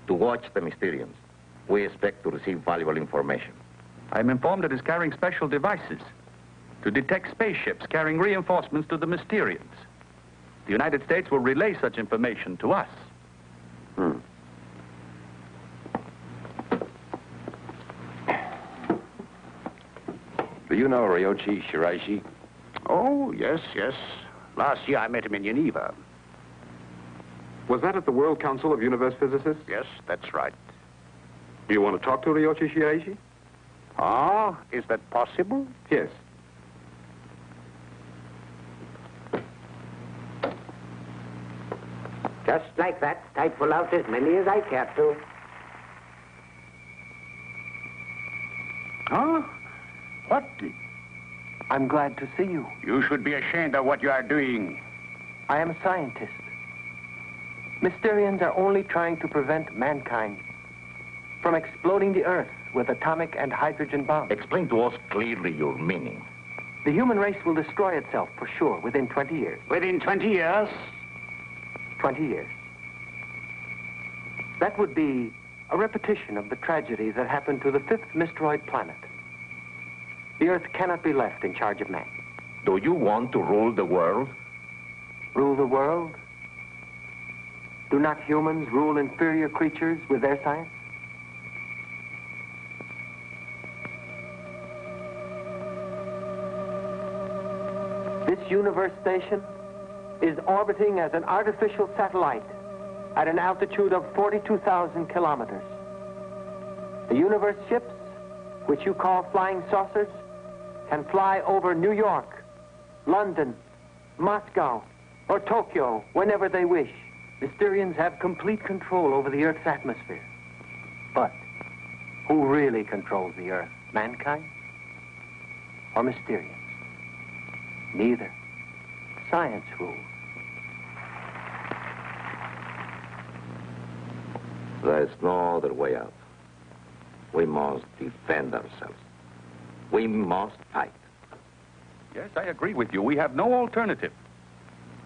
to watch the Mysterians. We expect to receive valuable information. I'm informed it is carrying special devices to detect spaceships carrying reinforcements to the Mysterians. The United States will relay such information to us. Do you know Ryoichi Shiraishi? Oh, yes. Last year I met him in Geneva. Was that at the World Council of Universe Physicists? Yes, that's right. Do you want to talk to Ryoichi Shiraishi? Ah, is that possible? Yes. Just like that, I'd pull out as many as I care to. Huh? What? I'm glad to see you. You should be ashamed of what you are doing. I am a scientist. Mysterians are only trying to prevent mankind from exploding the Earth with atomic and hydrogen bombs. Explain to us clearly your meaning. The human race will destroy itself for sure within 20 years. Within 20 years? 20 years. That would be a repetition of the tragedy that happened to the fifth Mysteroid planet. The Earth cannot be left in charge of man. Do you want to rule the world? Rule the world? Do not humans rule inferior creatures with their science? This universe station is orbiting as an artificial satellite at an altitude of 42,000 kilometers. The universe ships, which you call flying saucers, can fly over New York, London, Moscow, or Tokyo whenever they wish. Mysterians have complete control over the Earth's atmosphere. But who really controls the Earth? Mankind or Mysterians? Neither. Science rules. There's no other way out. We must defend ourselves. We must fight. Yes, I agree with you. We have no alternative.